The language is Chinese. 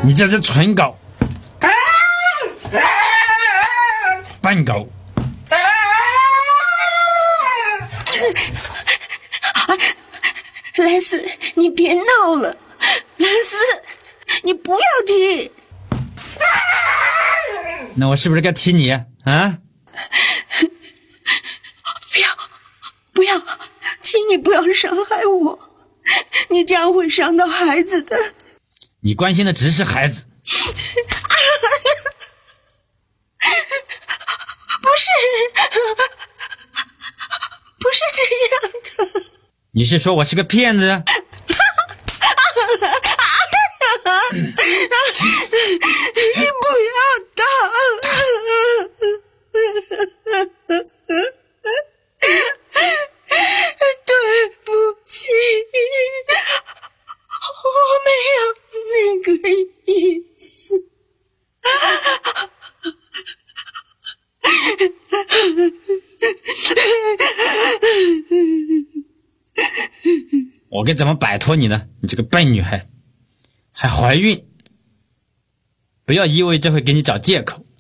你这只蠢狗，笨狗。 莱斯，你别闹了，莱斯，你不要踢。 那我是不是该踢你啊？ 不要，请你不要伤害我，你这样会伤到孩子的。 你关心的只是孩子。 不是这样的。 你是说我是个骗子？ 你不要打了。对不起，我没有那个意思。 我该怎么摆脱你呢？你这个笨女孩，还怀孕！不要以为这会给你找借口。